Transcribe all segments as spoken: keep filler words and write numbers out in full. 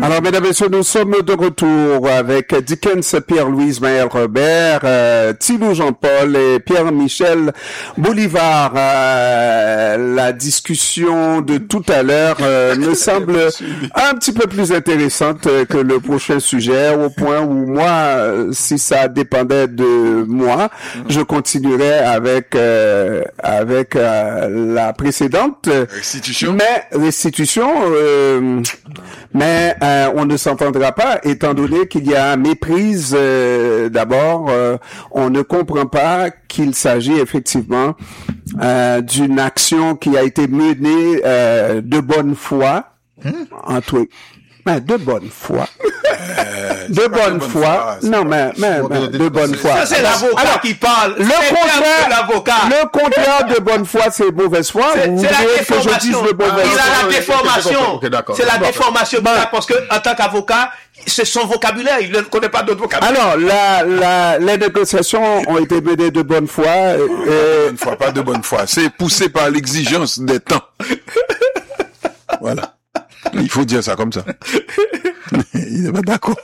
Alors, mesdames et messieurs, nous sommes de retour avec Dickens, Pierre-Louis Maël Robert, euh, Thilou Jean-Paul et Pierre-Michel Bolivar. Euh, la discussion de tout à l'heure euh, me semble un petit peu plus intéressante que le prochain sujet, au point où moi, si ça dépendait de moi, je continuerais avec euh, avec euh, la précédente. Restitution. Mais restitution, euh, mais euh, on ne s'entendra pas, étant donné qu'il y a méprise. Euh, d'abord, euh, on ne comprend pas qu'il s'agit effectivement euh, d'une action qui a été menée euh, de bonne foi, hmm? entre mais de bonne foi. Euh, de bonne foi. foi non, mais, mais, mais de bonne foi. Ça, c'est l'avocat alors, qui parle. Le contraire, l'avocat. Le contraire de bonne foi, c'est mauvaise foi. C'est, c'est la déformation. Que je dise il a la déformation. Okay, d'accord. C'est la d'accord. déformation. Bon. Parce que, en tant qu'avocat, c'est son vocabulaire. Il ne connaît pas d'autre vocabulaire. Alors, la, la, les négociations ont été menées de bonne foi. Euh, de bonne foi, pas de bonne foi. C'est poussé par l'exigence des temps. Voilà. Il faut dire ça comme ça. Il n'est pas d'accord.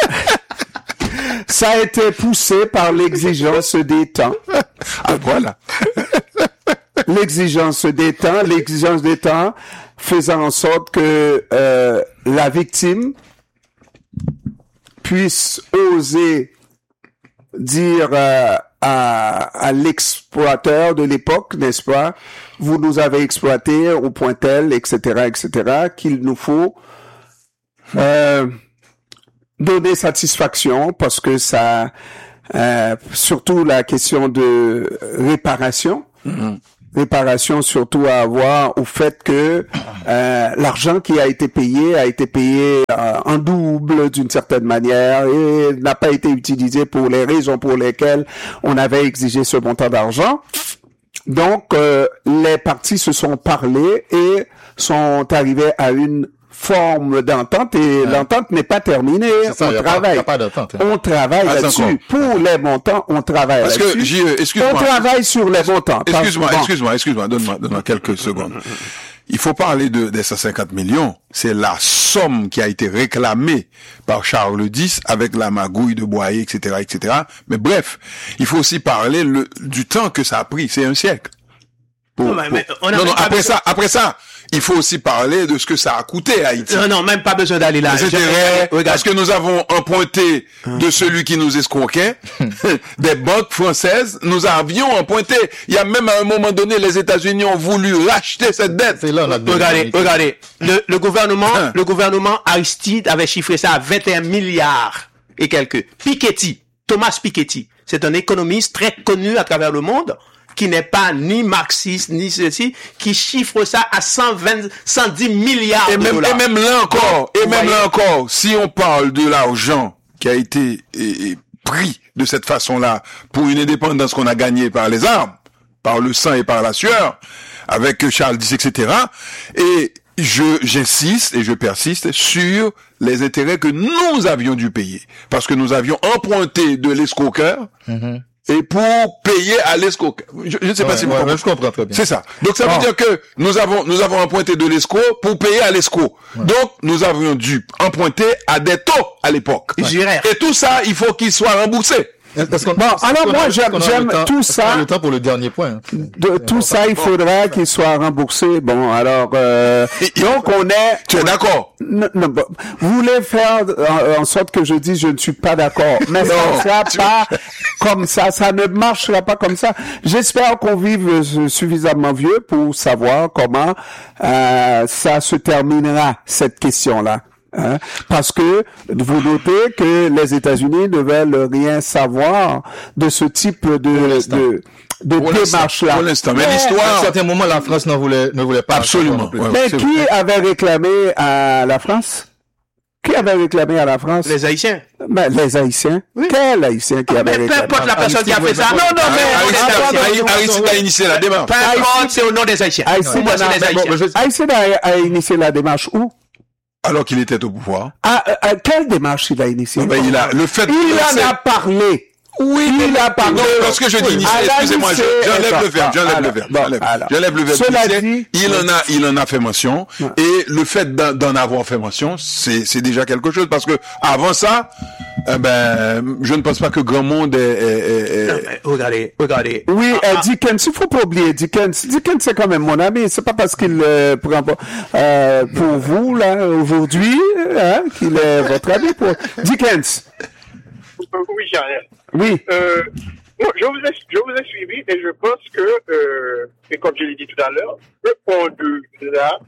Ça a été poussé par l'exigence des temps. Ah, voilà. L'exigence des temps, l'exigence des temps faisant en sorte que euh, la victime puisse oser dire euh, à, à l'exploiteur de l'époque, n'est-ce pas, vous nous avez exploité au point tel, et cetera, et cetera, qu'il nous faut euh, donner satisfaction parce que ça, euh, surtout la question de réparation, mm-hmm. réparation surtout à avoir au fait que euh, l'argent qui a été payé a été payé euh, en double d'une certaine manière et n'a pas été utilisé pour les raisons pour lesquelles on avait exigé ce montant d'argent. Donc, euh, les parties se sont parlé et sont arrivées à une forme d'entente et ouais. l'entente n'est pas terminée. Ça, on y a travaille. Pas, y a pas d'entente, hein. On travaille ah, là-dessus. Encore. Pour les montants, on travaille Parce là-dessus. Que, J E, excuse-moi. On travaille sur les montants. Excuse-moi, bon. excuse-moi, excuse-moi. Donne-moi, donne-moi quelques secondes. Il faut parler de, des cent cinquante millions. C'est la somme qui a été réclamée par Charles X avec la magouille de Boyer, et cetera, et cetera. Mais bref, il faut aussi parler le, du temps que ça a pris. C'est un siècle. Pour, non, mais, mais on a non, non, après besoin... ça, après ça, il faut aussi parler de ce que ça a coûté à Haïti. Non, non, même pas besoin d'aller là. Les intérêts, parce que nous avons emprunté de celui qui nous escroquait, des banques françaises, nous avions emprunté. Il y a même à un moment donné, les États-Unis ont voulu racheter cette dette. C'est là, là, regardez, regardez. Le, le gouvernement, hein? le gouvernement Aristide avait chiffré ça à vingt et un milliards et quelques. Piketty, Thomas Piketty, c'est un économiste très connu à travers le monde, qui n'est pas ni marxiste, ni ceci, qui chiffre ça à cent vingt, cent dix milliards et de même, dollars. Et même là encore, et Vous même voyez? là encore, si on parle de l'argent qui a été et, et pris de cette façon-là pour une indépendance qu'on a gagnée par les armes, par le sang et par la sueur, avec Charles X, et cetera, et je, j'insiste et je persiste sur les intérêts que nous avions dû payer. Parce que nous avions emprunté de l'escroqueur, mm-hmm. et pour payer à l'escroc. Je, je ne sais ouais, pas si vous ouais, comprenez. Je comprends très bien. C'est ça. Donc ça veut oh. dire que nous avons nous avons emprunté de l'escroc pour payer à l'escroc. Ouais. Donc nous avions dû emprunter à des taux à l'époque. Ouais. Et tout ça, il faut qu'il soit remboursé. Est-ce qu'on, bon, est-ce alors qu'on moi a, j'aime, j'aime temps, tout ça. Le temps pour le dernier point. De, tout ça, il faudra qu'il soit remboursé. Bon, alors euh, donc on est. Tu es d'accord? Non, non, bon, vous voulez faire en, en sorte que je dise je ne suis pas d'accord, mais ça ne sera pas comme ça. Ça ne marchera pas comme ça. J'espère qu'on vive suffisamment vieux pour savoir comment euh, ça se terminera cette question-là. Hein? Parce que vous notez que les États-Unis ne veulent rien savoir de ce type de de, de démarche-là. Pour l'instant, mais, mais l'histoire. À un certain moment, la France n'en voulait ne voulait pas. Absolument. Ouais, mais qui vrai. avait réclamé à la France? Qui avait réclamé à la France? Les Haïtiens. Ben, les Haïtiens. Oui. Quel Haïtien qui ah, avait réclamé? Peu importe la personne qui a fait ça. Non, non, mais Haïtien a initié la démarche. Peu importe, c'est au nom des Haïtiens. Haïtien a initié la démarche où? Alors qu'il était au pouvoir. À, à quelle démarche il a initié? Ah ben, il a le fait. Il en a parlé Oui, il a parlé. Non, lorsque je dis initié, excusez-moi, je- j'enlève le verbe, j'enlève le verbe, j'enlève, j'enlève le verbe. Cela initié. dit- il en a, il en a fait mention, et le fait d'en, d'en avoir fait mention, c'est, c'est déjà quelque chose, parce que avant ça, eh ben, je ne pense pas que grand monde est, est, est, Non, est- mais regardez, regardez. Oui, Ah, euh, ah, Dickens, il faut pas oublier Dickens. Dickens, c'est quand même mon ami. C'est pas parce qu'il euh, prend pas euh, pour vous là aujourd'hui hein, qu'il est votre ami. Pour Dickens. Oui, Jean-Yves. Oui. Euh, non, je vous ai, je vous ai suivi et je pense que, euh, et comme je l'ai dit tout à l'heure, on devra,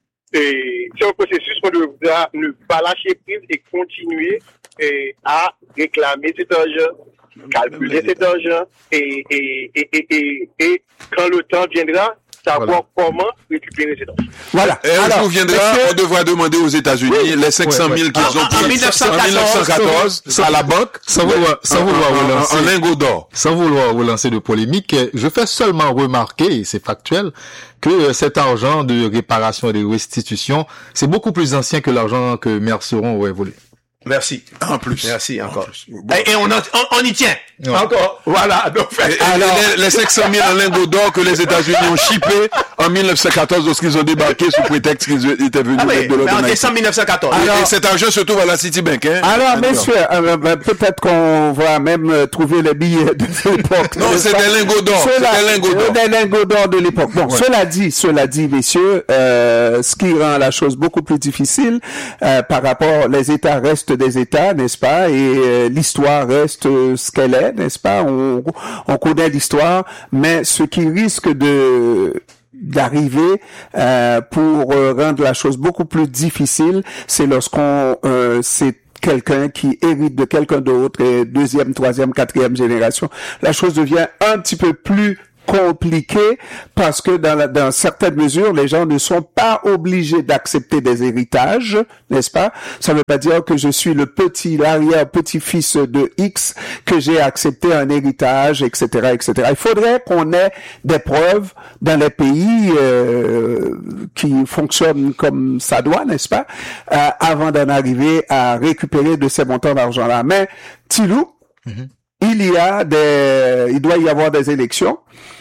et c'est un processus qu'on devra ne pas lâcher prise et continuer et, à réclamer cet argent, calculer cet argent et, et, et, et, et, et quand le temps viendra, savoir Voilà. comment récupérer cet argent. Voilà. Et un jour viendra, monsieur- on devra demander aux États-Unis les cinq cent mille qu'ils En- ont en- en pris mille neuf cent quatorze, en mille neuf cent quatorze à la banque, Sans vouloir, sans vouloir en, relancer, en, en lingots d'or. sans vouloir relancer de polémique, je fais seulement remarquer, et c'est factuel, que euh, cet argent de réparation et de restitution, c'est beaucoup plus ancien que l'argent que Merceron aurait volé. Merci. En plus. Merci encore. En plus. Bon. Et, et on, en- on, on y tient. Ouais. Encore. Voilà. Donc, Et- et les, les cinq cent mille en lingots d'or que les États-Unis ont chippé en mille neuf cent quatorze lorsqu'ils ont débarqué sous prétexte qu'ils étaient venus ah oui, mettre de l'or mais en en Haïti. décembre mille neuf cent quatorze. Et- Alors- et cet argent se trouve à la Citibank, hein. Alors, D'accord. messieurs, euh, ben, peut-être qu'on va même euh, trouver les billets de l'époque. Non, n'est-ce c'est pas? des lingots d'or, Cela- c'est des lingots d'or. Des lingots d'or de l'époque. Bon, cela dit, cela dit, messieurs, euh, ce qui rend la chose beaucoup plus difficile euh, par rapport, les États restent des États, n'est-ce pas, et euh, l'histoire reste euh, ce qu'elle est, n'est-ce pas. On, on connaît l'histoire, mais ce qui risque de d'arriver euh, pour euh, rendre la chose beaucoup plus difficile, c'est lorsqu'on euh, c'est quelqu'un qui hérite de quelqu'un d'autre, et deuxième, troisième, quatrième génération, la chose devient un petit peu plus compliqué parce que dans, la, dans certaines mesures, les gens ne sont pas obligés d'accepter des héritages, n'est-ce pas? Ça ne veut pas dire que je suis le petit, l'arrière-petit-fils de X, que j'ai accepté un héritage, et cetera, et cetera. Il faudrait qu'on ait des preuves dans les pays euh, qui fonctionnent comme ça doit, n'est-ce pas? Euh, avant d'en arriver à récupérer de ces montants d'argent-là. Mais, Tilou, mm-hmm. il y a des, il doit y avoir des élections.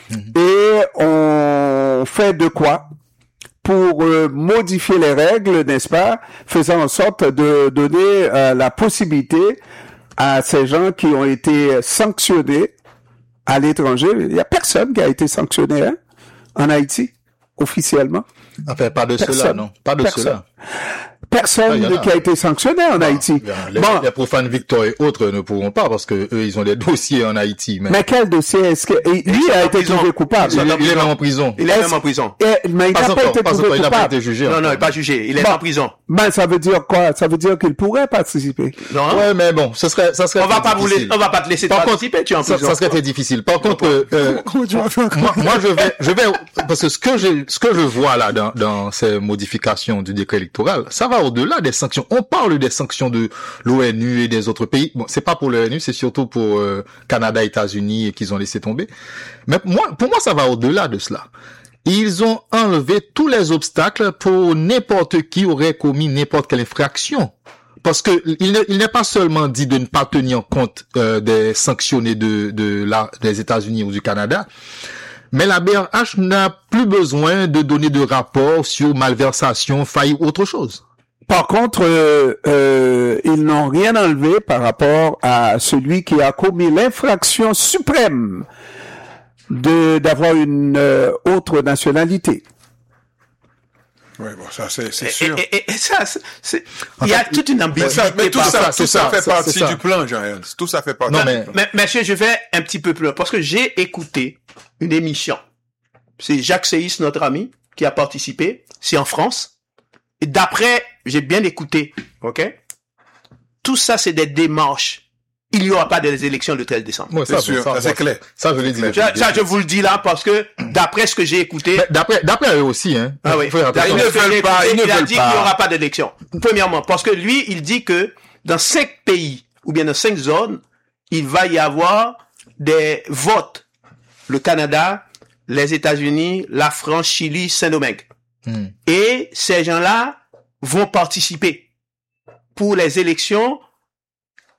Et on fait de quoi pour euh, modifier les règles, n'est-ce pas, faisant en sorte de donner euh, la possibilité à ces gens qui ont été sanctionnés à l'étranger. Il y a personne qui a été sanctionné hein, en Haïti, officiellement. Enfin, pas de Personne. cela, non. Pas de Personne. cela. Personne Ah, qui a été sanctionné en Non, Haïti. bien, Les, Bon, les profanes Victor et autres ne pourront pas parce que eux, ils ont des dossiers en Haïti. Mais, mais quel dossier est-ce que... et lui sont a en été prison. trouvé coupable. il, Ils sont en il est prison. même en prison. Il est même en prison. Et- mais il Pas n'a pas encore, été pas trouvé encore, il n'a pas coupable. été jugé. Non, encore. non, il n'est pas jugé. Il est Bon. en prison. Ben, ça veut dire quoi? Ça veut dire qu'il pourrait participer. Non. Ouais, mais bon, ce serait, ça serait. On va très pas vous difficile. laisser, on va pas te laisser Par contre, participer, tu es en ça, prison. ça serait très difficile. Par contre, euh, euh, Comment tu vas faire moi, moi, je vais, je vais, parce que ce que je, ce que je vois là dans, dans ces modifications du décret électoral, ça va au-delà des sanctions. On parle des sanctions de l'ONU et des autres pays. Bon, c'est pas pour l'ONU, c'est surtout pour euh, Canada, États-Unis et qu'ils ont laissé tomber. Mais moi, pour moi, ça va au-delà de cela. Ils ont enlevé tous les obstacles pour n'importe qui aurait commis n'importe quelle infraction. Parce que il n'est, il n'est pas seulement dit de ne pas tenir compte euh, des sanctionnés de, de la, des États-Unis ou du Canada, mais la B R H n'a plus besoin de donner de rapport sur malversation, faillite ou autre chose. Par contre, euh, euh, ils n'ont rien enlevé par rapport à celui qui a commis l'infraction suprême de d'avoir une euh, autre nationalité. Oui, bon, ça, c'est, c'est Et, sûr. et, et, et ça, c'est- c'est, il y a toute une Mais, ambiguïté. ça, mais tout par ça, rapport- tout c'est ça ça, fait c'est- partie c'est ça. du plan, Jean-Ernst. Tout ça fait partie Non, du mais- plan. Mais, monsieur, je vais un petit peu plus loin, parce que j'ai écouté une émission. C'est Jacques Seyss, notre ami, qui a participé. C'est en France. Et d'après, j'ai bien écouté, ok? Tout ça, c'est des démarches. Il n'y aura pas des élections le treize décembre. Ouais, C'est sûr, ça, c'est clair. Ça, je l'ai dit. Ça, ça, je vous le dis là, parce que d'après ce que j'ai écouté, Mais D'après, d'après eux aussi, hein. ah oui. Faut faire D'après Ils ne ce que veulent j'ai pas, écouté, ils ne il a veulent dit pas. qu'il n'y aura pas d'élection. Premièrement, parce que lui, il dit que dans cinq pays, ou bien dans cinq zones, il va y avoir des votes. Le Canada, les États-Unis, la France, Chili, Saint-Domingue. Hmm. Et ces gens-là vont participer pour les élections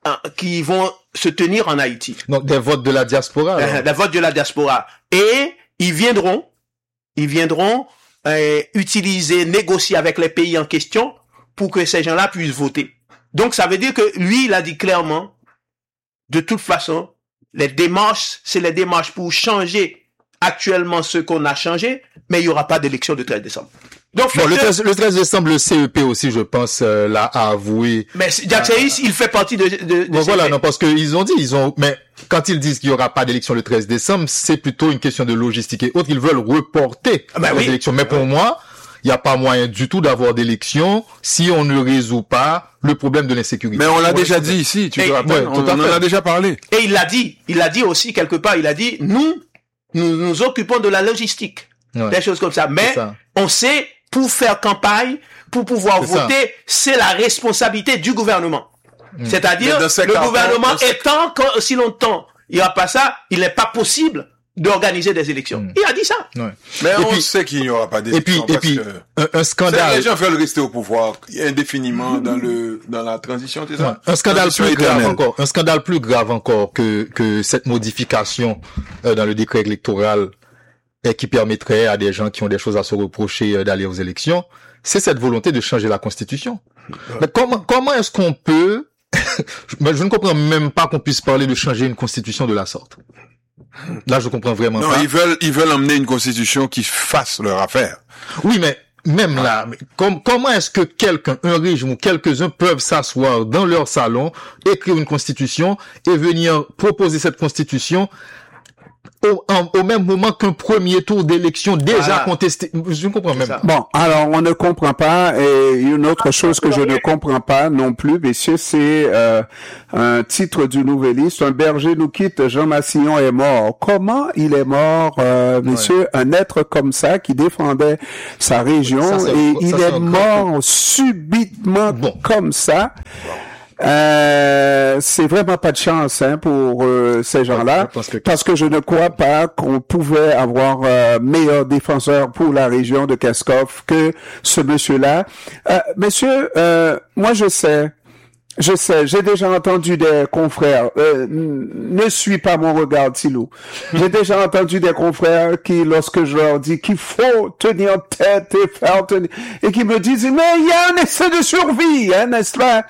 qui vont se tenir en Haïti. Donc des votes de la diaspora. Euh, des votes de la diaspora. Et ils viendront, ils viendront euh, utiliser, négocier avec les pays en question pour que ces gens-là puissent voter. Donc ça veut dire que lui, il a dit clairement, de toute façon, les démarches, c'est les démarches pour changer actuellement ce qu'on a changé, mais il n'y aura pas d'élection le treize décembre. Donc, bon, le, treize, le treize décembre, le C E P aussi, je pense, euh, l'a avoué. Mais Jack Seris, il fait partie de... de, de bon, voilà, non, parce qu'ils ont dit, ils ont, mais quand ils disent qu'il n'y aura pas d'élection le treize décembre, c'est plutôt une question de logistique et autres. Ils veulent reporter ah ben les oui. élections. Mais pour moi, il n'y a pas moyen du tout d'avoir d'élection si on ne résout pas le problème de l'insécurité. Mais on l'a ouais, déjà dit ici, tu te rappelles, ouais, on, on en a déjà parlé. Et il l'a dit, il l'a dit aussi quelque part, il a dit, nous, nous nous occupons de la logistique, ouais. des choses comme ça. Mais ça. on sait, pour faire campagne, pour pouvoir c'est voter, ça. C'est la responsabilité du gouvernement. Mmh. C'est-à-dire, le cas, gouvernement dans ce... étant aussi longtemps, il n'y a pas ça, il n'est pas possible d'organiser des élections. Mmh. Il a dit ça. Ouais. Mais et on puis, sait qu'il n'y aura pas d'élections. Et puis, et puis, que un, un scandale. Les gens veulent rester au pouvoir indéfiniment mmh. dans le dans la transition, c'est ça? Ouais. Un scandale plus éternelle. grave encore. Un scandale plus grave encore que que cette modification euh, dans le décret électoral et qui permettrait à des gens qui ont des choses à se reprocher euh, d'aller aux élections, c'est cette volonté de changer la Constitution. Ouais. Mais comment comment est-ce qu'on peut je ne comprends même pas qu'on puisse parler de changer une Constitution de la sorte. Là, je comprends vraiment non, pas. Non, ils veulent, ils veulent emmener une constitution qui fasse leur affaire. Oui, mais même là, com- comment est-ce que quelqu'un, un régime ou quelques-uns peuvent s'asseoir dans leur salon, écrire une constitution et venir proposer cette constitution au, en, au même moment qu'un premier tour d'élection déjà voilà. contesté? Je ne comprends même pas. Bon, alors on ne comprend pas. Et une autre chose que je ne comprends pas non plus, messieurs, c'est euh, un titre du Nouvelliste. Un berger nous quitte, Jean Massillon est mort. Comment il est mort, euh, messieurs? Ouais. Un être comme ça qui défendait sa région ça, et ça, il ça, est mort grand... subitement bon. comme ça. Bon. Euh, c'est vraiment pas de chance hein, pour euh, ces gens-là, que... parce que je ne crois pas qu'on pouvait avoir euh, meilleur défenseur pour la région de Kaskov que ce monsieur-là. Euh, monsieur, euh, moi je sais, je sais, j'ai déjà entendu des confrères, euh, ne suis pas mon regard, Tilou. J'ai déjà entendu des confrères qui, lorsque je leur dis qu'il faut tenir tête et faire tenir, et qui me disent, mais il y a un essai de survie, hein, n'est-ce pas?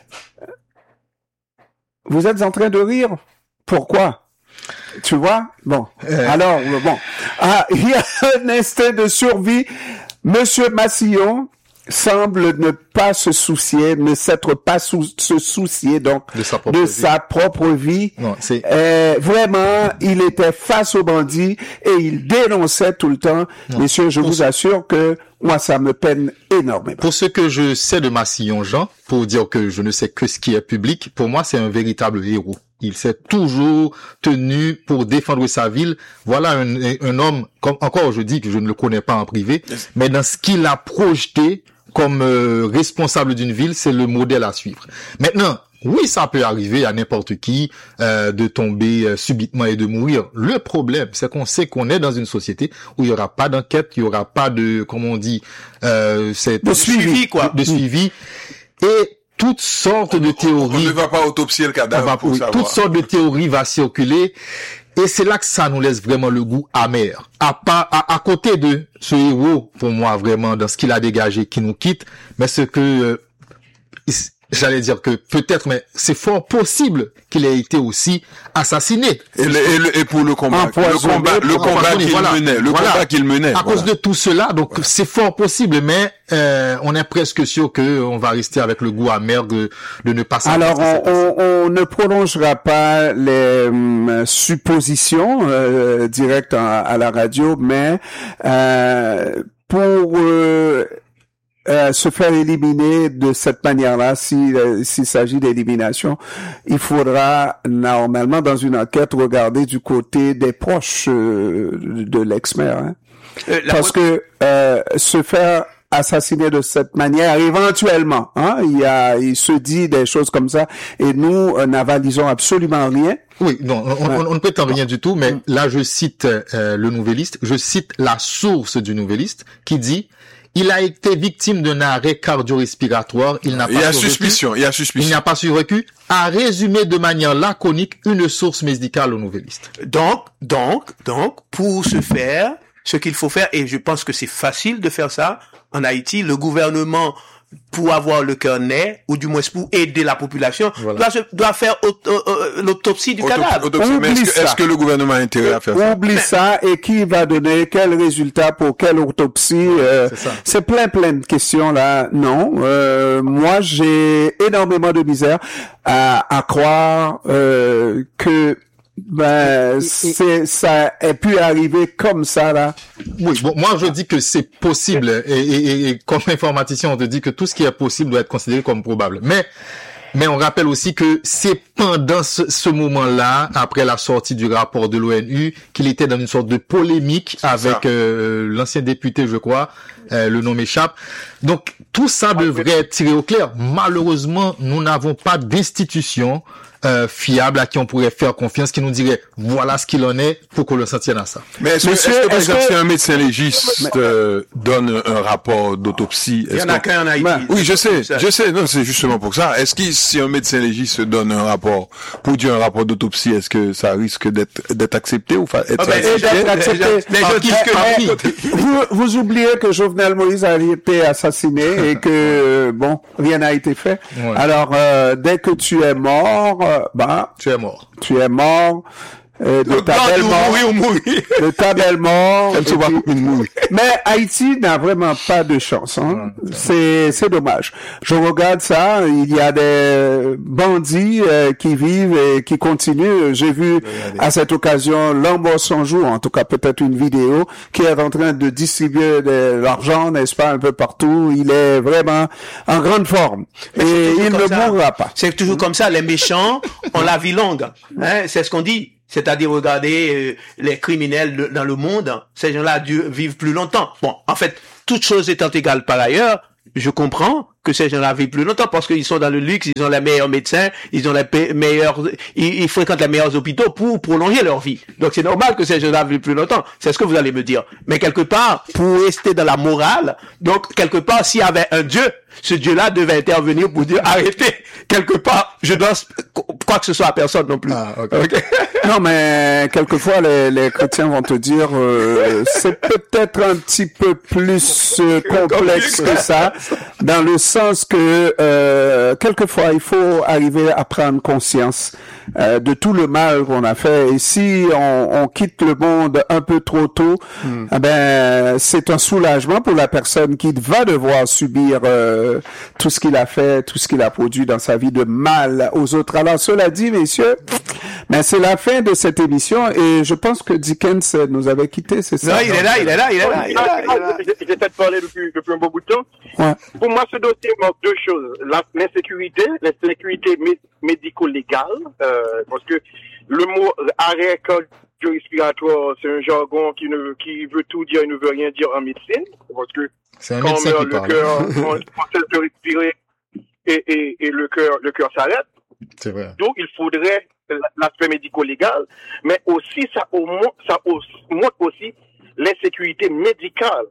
Vous êtes en train de rire? Pourquoi? Tu vois? Bon. Euh... Alors, bon. Ah, il y a un instinct de survie. Monsieur Massillon semble ne pas se soucier, ne s'être pas sou- se soucier donc de sa propre de vie. Sa propre vie. Non, c'est... Euh, vraiment, il était face aux bandits et il dénonçait tout le temps. Non. Messieurs, je pour vous ce... assure que moi, ça me peine énormément. Pour ce que je sais de Massillon Jean, pour dire que je ne sais que ce qui est public, pour moi, c'est un véritable héros. Il s'est toujours tenu pour défendre sa ville. Voilà un, un homme, comme encore je dis que je ne le connais pas en privé, yes. mais dans ce qu'il a projeté comme euh, responsable d'une ville, c'est le modèle à suivre. Maintenant, oui, ça peut arriver à n'importe qui euh, de tomber euh, subitement et de mourir. Le problème, c'est qu'on sait qu'on est dans une société où il y aura pas d'enquête, il y aura pas de, comment on dit, euh, c'est de suivi, quoi, de, de suivi et toutes sortes de théories. On ne va pas autopsier le cadavre va, pour oui, savoir. Toutes sortes de théories vont circuler. Et c'est là que ça nous laisse vraiment le goût amer. À pas, à, à côté de ce héros, pour moi, vraiment, dans ce qu'il a dégagé, qui nous quitte, mais ce que, euh, j'allais dire que peut-être, mais c'est fort possible qu'il ait été aussi assassiné. Et, le, et, le, et pour le combat, le combat, le combat qu'il voilà, menait, le voilà. combat qu'il menait. À voilà. cause de tout cela, donc voilà. C'est fort possible, mais euh, on est presque sûr que on va rester avec le goût amer de, de ne pas savoir. Alors, on, on, on ne prolongera pas les hum, suppositions euh, directes à, à la radio, mais euh, pour euh, Euh, se faire éliminer de cette manière-là, si euh, s'il s'agit d'élimination, il faudra normalement dans une enquête regarder du côté des proches euh, de l'ex-maire, hein. euh, parce que euh, se faire assassiner de cette manière, éventuellement, hein, il y a, il se dit des choses comme ça, et nous euh, n'avalisons absolument rien. Oui, non, on, ouais. on, on ne prétend rien du tout, mais là je cite euh, le Nouvelliste, je cite la source du Nouvelliste qui dit: Il a été victime d'un arrêt cardio-respiratoire. Il n'a pas Il y a survécu. suspicion, il y a suspicion. Il n'a pas survécu. A résumé de manière laconique une source médicale au Nouvelliste. Donc, donc, donc, pour ce faire, ce qu'il faut faire, et je pense que c'est facile de faire ça, en Haïti, le gouvernement, pour avoir le cœur net, ou du moins pour aider la population, Voilà. doit, se- doit faire auto- euh, l'autopsie du Autopsie- cadavre. autopsie. Mais Oublie est-ce que, ça. est-ce que le gouvernement a intérêt à faire ça? Oublie ça, et qui va donner quel résultat pour quelle autopsie, euh, c'est ça. c'est plein plein de questions là. Non, euh, moi j'ai énormément de misère à, à croire euh, que ben c'est ça ait pu arriver comme ça là. Oui, bon, moi je dis que c'est possible et, et, et comme informaticien on te dit que tout ce qui est possible doit être considéré comme probable. Mais mais on rappelle aussi que c'est pendant ce, ce moment-là, après la sortie du rapport de l'ONU, qu'il était dans une sorte de polémique avec euh, l'ancien député, je crois, euh, le nom m'échappe. Donc tout ça devrait être tiré au clair. Malheureusement, nous n'avons pas d'institution euh, fiable à qui on pourrait faire confiance, qui nous dirait voilà ce qu'il en est pour qu'on le s'en tienne à ça. Mais est-ce que, Monsieur, est-ce que, par est-ce exemple, que- si un médecin légiste euh, donne un rapport d'autopsie, Il y est-ce en a qu'on- qu'un en Haïti. Ben, Oui, je sais, Ça. je sais. Non, c'est justement pour ça. Est-ce que si un médecin légiste donne un rapport, pour dire un rapport d'autopsie, est-ce que ça risque d'être d'être accepté ou fa- être Ah ben, Et d'être accepté. Mais je Ah, dis eh, que eh, vous, vous oubliez que Jovenel Moïse a été assassiné et que euh, bon, rien n'a été fait. Ouais. Alors euh, dès que tu es mort, euh, bah Tu es mort. tu es mort euh, de ta belle mort, mourir ou mourir. de ta belle mort. Elle se et voit puis- comme une mouille. Mais Haïti n'a vraiment pas de chance. Hein. C'est c'est dommage. Je regarde ça, il y a des bandits euh, qui vivent et qui continuent. J'ai vu à cette occasion Lambos Sanjou, en tout cas peut-être une vidéo, qui est en train de distribuer de l'argent, n'est-ce pas, un peu partout. Il est vraiment en grande forme. Mais c'est Et toujours il comme ne ça. mourra pas. C'est toujours comme ça, les méchants ont la vie longue. Hein, c'est ce qu'on dit. C'est-à-dire, regardez euh, les criminels de- dans le monde, ces gens-là Dieu, vivent plus longtemps. Bon, en fait, toutes choses étant égales par ailleurs, je comprends que ces gens-là vivent plus longtemps parce qu'ils sont dans le luxe, ils ont les meilleurs médecins, ils ont les pe- meilleurs, ils, ils fréquentent les meilleurs hôpitaux pour prolonger leur vie. Donc c'est normal que ces gens-là vivent plus longtemps. C'est ce que vous allez me dire. Mais quelque part, pour rester dans la morale, donc quelque part, s'il y avait un Dieu, ce Dieu-là devait intervenir pour dire arrêtez. Quelque part, je dois quoi que ce soit à personne non plus. Ah, ok. Ok. Non, mais quelquefois les, les chrétiens vont te dire euh, c'est peut-être un petit peu plus euh, complexe que ça, dans le sens que euh, quelquefois il faut arriver à prendre conscience euh, de tout le mal qu'on a fait. Et si on, on quitte le monde un peu trop tôt, Hmm. eh ben c'est un soulagement pour la personne qui va devoir subir euh, tout ce qu'il a fait, tout ce qu'il a produit dans sa vie de mal aux autres. Alors cela dit, messieurs, mais c'est la fin de cette émission et je pense que Dickens nous avait quittés, c'est ça? Non, il est là, il est là, il est là, il est là. il est là. J'ai j'ai peut-être parlé depuis, depuis un bon bout de temps. Ouais. Pour moi, ce dossier manque deux choses. La- L'insécurité, l'insécurité mé- médico-légale, euh, parce que le mot arrêt cardio-respiratoire, c'est un jargon qui ne, qui veut tout dire et ne veut rien dire en médecine, parce que C'est un quand on médecin meurt qui le parle. cœur, on, on cesse de respirer et, et, et le cœur, le cœur s'arrête. C'est vrai. Donc, il faudrait l'aspect médico-légal, mais aussi, ça, au moins, ça au- montre aussi l'insécurité médicale.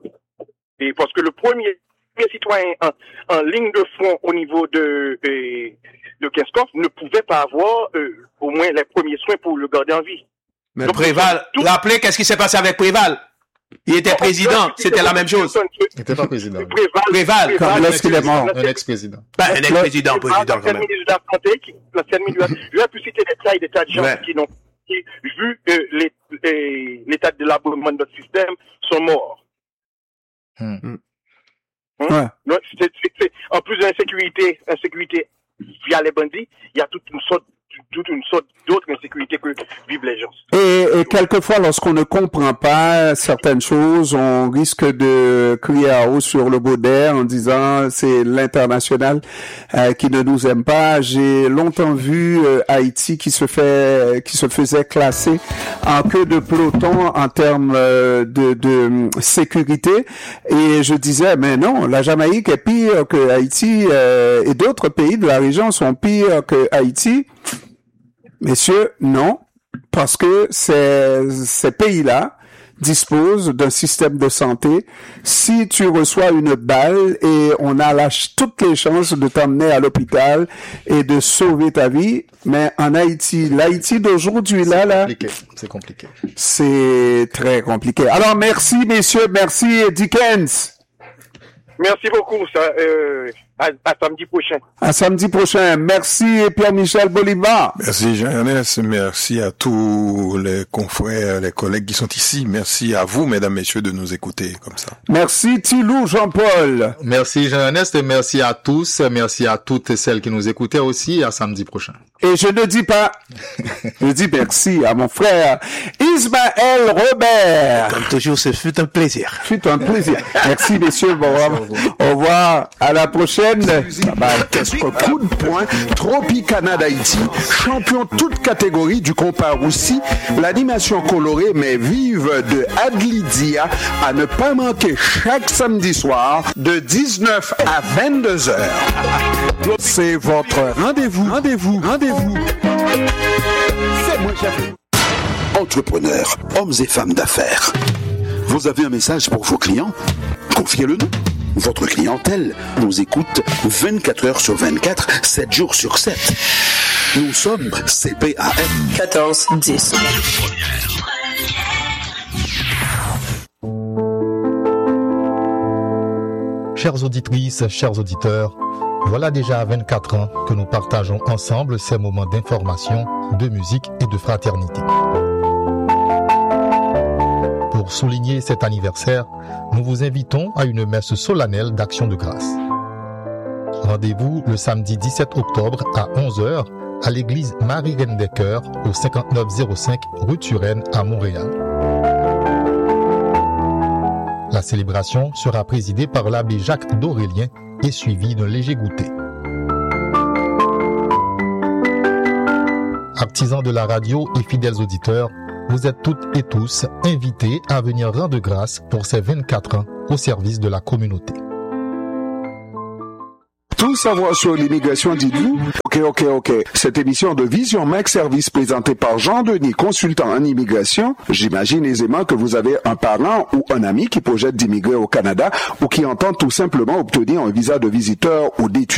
Et parce que le premier, premier citoyen en, en ligne de front au niveau de, de, de Kenskoff ne pouvait pas avoir euh, au moins les premiers soins pour le garder en vie. Mais Donc, Préval, tout- rappelez qu'est-ce qui s'est passé avec Préval. Il était président, c'était la même chose. Il n'était pas président. Préval, Préval, quand lorsqu'il est mort. Un ex-président. Ben, un ex-président, président quand L'ancienne même. ministre de la Santé, qui, l'ancienne ministre de la- je vais plus citer des tas et des tas de gens Ouais. qui n'ont, qui, vu euh, les- les- l'état de l'abonnement de notre système, sont morts. Hmm. Hein? Ouais. Donc, c'est- c'est- c'est- en plus de l'insécurité, insécurité via les bandits, il y a toute une sorte, toute une sorte d'autres insécurités que vivent les gens. Et, et quelquefois, lorsqu'on ne comprend pas certaines choses, on risque de crier à haut sur le beau d'air en disant c'est l'international euh, qui ne nous aime pas. J'ai longtemps vu euh, Haïti qui se fait, qui se faisait classer en queue de peloton en termes euh, de, de sécurité, et je disais mais non, la Jamaïque est pire que Haïti euh, et d'autres pays de la région sont pires que Haïti. Messieurs, non, parce que ces, ces pays-là dispose d'un système de santé. Si tu reçois une balle et on a la, toutes les chances de t'emmener à l'hôpital et de sauver ta vie, mais en Haïti, l'Haïti d'aujourd'hui, là, là, c'est compliqué. C'est très compliqué. Alors, merci, messieurs, merci, Dickens. Merci beaucoup, ça, euh, à, à samedi prochain. À samedi prochain. Merci, Pierre-Michel Bolivar. Merci, Jean-Ernest. Merci à tous les confrères, les collègues qui sont ici. Merci à vous, mesdames, messieurs, de nous écouter comme ça. Merci, Thilou Jean-Paul. Merci, Jean-Ernest, et merci à tous. Merci à toutes celles qui nous écoutaient aussi. À samedi prochain. Et je ne dis pas, je dis merci à mon frère Ismaël Robert. Comme toujours, ce fut un plaisir. Fut un plaisir. Merci, messieurs. Bon, au revoir. À la prochaine. Qu'est-ce que coup de poing, Tropicana d'Haïti, champion toute catégorie du compas roussi, l'animation colorée mais vive de Adlidia à ne pas manquer chaque samedi soir de dix-neuf à vingt-deux heures. C'est votre rendez-vous, rendez-vous, rendez-vous. C'est moi, chef. Entrepreneurs, hommes et femmes d'affaires. Vous avez un message pour vos clients? Confiez-le-nous. Votre clientèle nous écoute vingt-quatre heures sur vingt-quatre, sept jours sur sept. Nous sommes C P A M quatorze dix. Chères auditrices, chers auditeurs, voilà déjà vingt-quatre ans que nous partageons ensemble ces moments d'information, de musique et de fraternité. Pour souligner cet anniversaire, nous vous invitons à une messe solennelle d'action de grâce. Rendez-vous le samedi dix-sept octobre à onze heures à l'église Marie-Reine des Cœurs au cinquante-neuf zéro cinq rue Turenne à Montréal. La célébration sera présidée par l'abbé Jacques d'Aurélien et suivie d'un léger goûter. Artisans de la radio et fidèles auditeurs, vous êtes toutes et tous invités à venir rendre grâce pour ces vingt-quatre ans au service de la communauté. Tout savoir sur l'immigration, dites-vous? Ok, ok, ok. Cette émission de Vision Max Service présentée par Jean-Denis, consultant en immigration, j'imagine aisément que vous avez un parent ou un ami qui projette d'immigrer au Canada ou qui entend tout simplement obtenir un visa de visiteur ou d'étudiant.